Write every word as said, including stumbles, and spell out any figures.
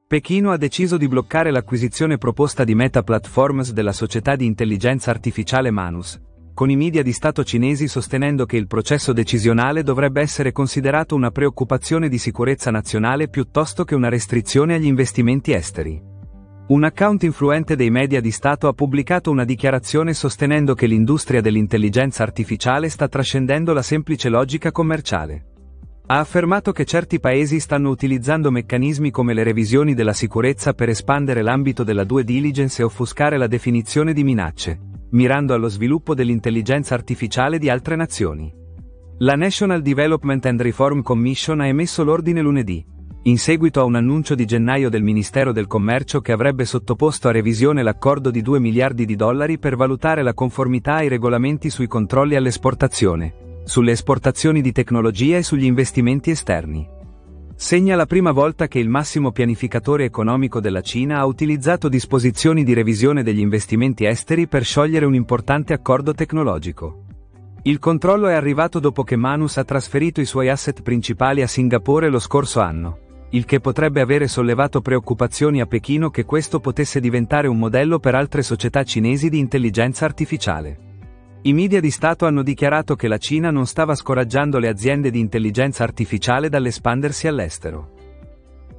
Pechino ha deciso di bloccare l'acquisizione proposta di Meta Platforms della società di intelligenza artificiale Manus, con i media di Stato cinesi sostenendo che il processo decisionale dovrebbe essere considerato una preoccupazione di sicurezza nazionale piuttosto che una restrizione agli investimenti esteri. Un account influente dei media di Stato ha pubblicato una dichiarazione sostenendo che l'industria dell'intelligenza artificiale sta trascendendo la semplice logica commerciale. Ha affermato che certi paesi stanno utilizzando meccanismi come le revisioni della sicurezza per espandere l'ambito della due diligence e offuscare la definizione di minacce, mirando allo sviluppo dell'intelligenza artificiale di altre nazioni. La National Development and Reform Commission ha emesso l'ordine lunedì, in seguito a un annuncio di gennaio del Ministero del Commercio che avrebbe sottoposto a revisione l'accordo di due miliardi di dollari per valutare la conformità ai regolamenti sui controlli all'esportazione, sulle esportazioni di tecnologia e sugli investimenti esterni. Segna la prima volta che il massimo pianificatore economico della Cina ha utilizzato disposizioni di revisione degli investimenti esteri per sciogliere un importante accordo tecnologico. Il controllo è arrivato dopo che Manus ha trasferito i suoi asset principali a Singapore lo scorso anno, il che potrebbe avere sollevato preoccupazioni a Pechino che questo potesse diventare un modello per altre società cinesi di intelligenza artificiale. I media di Stato hanno dichiarato che la Cina non stava scoraggiando le aziende di intelligenza artificiale dall'espandersi all'estero.